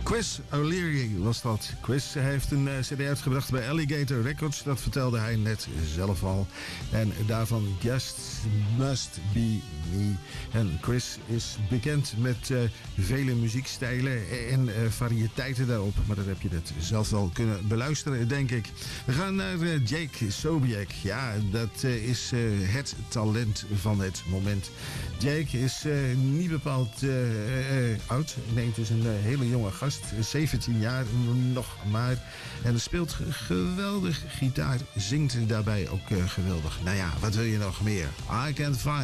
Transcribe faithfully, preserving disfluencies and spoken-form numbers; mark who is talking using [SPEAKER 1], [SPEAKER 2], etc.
[SPEAKER 1] Chris O'Leary was dat. Chris heeft een uh, cd uitgebracht bij Alligator Records. Dat vertelde hij net zelf al. En daarvan Just Must Be Me. En Chris is bekend met uh, vele muziekstijlen en uh, variëteiten daarop. Maar dat heb je het zelf wel kunnen beluisteren, denk ik. We gaan naar uh, Jake Sobiek. Ja, dat uh, is uh, het talent van het moment. Jake is uh, niet bepaald uh, uh, oud. Nee, het is een uh, hele jonge gast. zeventien jaar nog maar. En speelt geweldig gitaar. Zingt daarbij ook uh, geweldig. Nou ja, wat wil je nog meer? I Can't Find